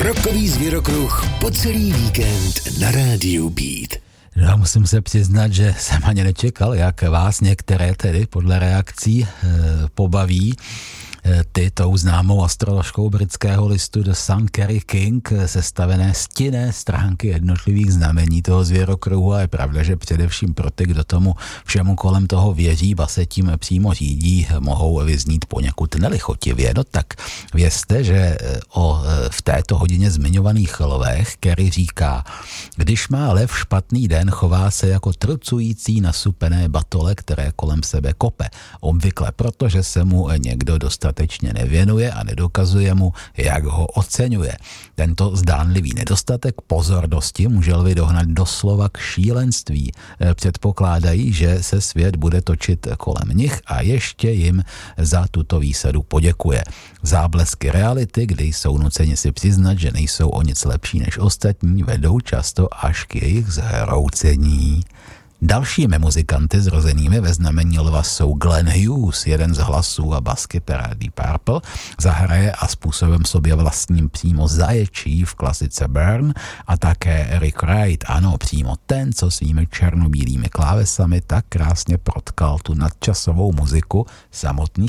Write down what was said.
Rockový zvěrokruh po celý víkend na rádiu Beat. No, musím se přiznat, že jsem ani nečekal, jak vás některé tedy podle reakcí pobaví tou známou astroložkou britského listu The Sun Kerry King sestavené stinné stránky jednotlivých znamení toho zvěrokruhu a je pravda, že především pro ty, kdo tomu všemu kolem toho věří, ba se tím přímo řídí, mohou vyznít poněkud nelichotivě. No tak vězte, že v této hodině zmiňovaných lvech Kerry říká: když má lev špatný den, chová se jako trucující nasupené batole, které kolem sebe kope. Obvykle proto, že se mu někdo dostatečně nevěnuje a nedokazuje mu, jak ho oceňuje. Tento zdánlivý nedostatek pozornosti může lvy dohnat doslova k šílenství. Předpokládají, že se svět bude točit kolem nich a ještě jim za tuto výsadu poděkuje. Záblesky reality, kdy jsou nuceni si přiznat, že nejsou o nic lepší než ostatní, vedou často až k jejich zhroucení. Dalšími muzikanty zrozenými ve znamení lva jsou Glenn Hughes, jeden z hlasů a baskytara Deep Purple, zahraje a způsobem sobě vlastním přímo zaječí v klasice Burn, a také Rick Wright, ano, přímo ten, co svými černobílými klávesami tak krásně protkal tu nadčasovou muziku samotných